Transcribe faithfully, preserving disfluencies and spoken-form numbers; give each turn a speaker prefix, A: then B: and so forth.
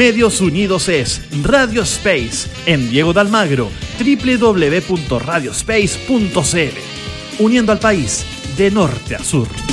A: Medios Unidos es Radio Space en Diego de Almagro, doble u doble u doble u punto radio space punto c l, uniendo al país de norte a sur.